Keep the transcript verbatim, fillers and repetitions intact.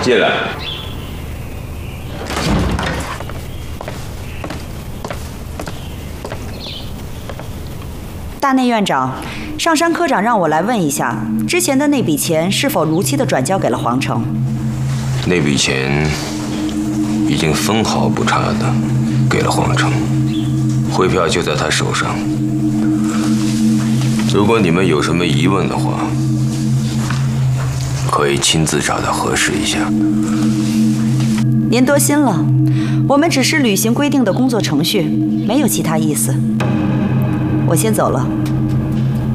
进来。 大内院长，上山科长让我来问一下，之前的那笔钱是否如期的转交给了皇城？ 那笔钱已经分毫不差的给了皇城，汇票就在他手上。如果你们有什么疑问的话，可以亲自找他核实一下。 您多心了，我们只是履行规定的工作程序，没有其他意思。我先走了。